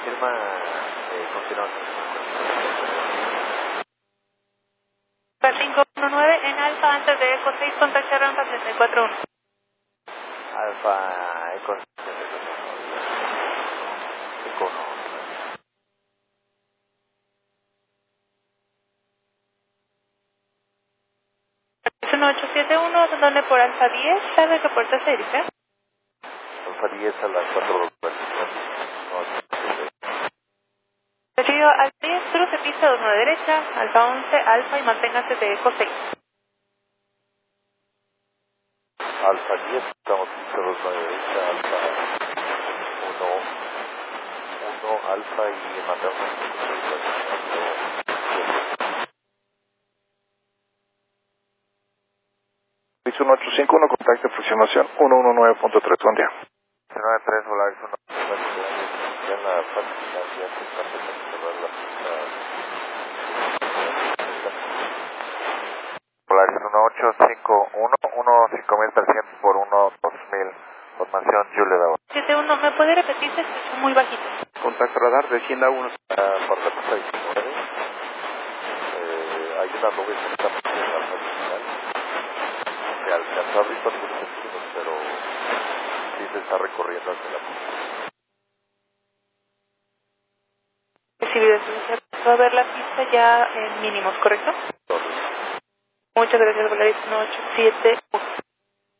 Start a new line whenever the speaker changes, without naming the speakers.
Firma, continúa.
519 en Alfa antes de Eco 6, contacto rampa 341.
Alfa, Eco
1871, donde por Alfa 10, ¿sabe qué puerta se dirige?
Alfa 10 a las 4.
Recibido Alfa 10, cruce pista 29 derecha, Alfa 11, Alfa y manténgase de Eco 6.
Alfa 10, estamos en 29 derecha, Alfa 1, Alfa y mandamos
1851, contacto aproximación 119.3, buen día.
93, Volaris 1, ya en la parte final ya se está empezando a cerrar la pista. Volaris 1851, 5300 por 2000, formación Julia Dava.
71, ¿me puede repetir? Se escuchó muy bajito.
Contacto radar de Hacienda 1.
Por la pista 19, hay una nube que está en la parte final. Se alcanzó a abrir por algunos centímetros, pero sí se está recorriendo hacia la pista.
Recibido, entonces va a ver la pista ya en mínimos, ¿correcto? Muchas gracias, Volaris 1871.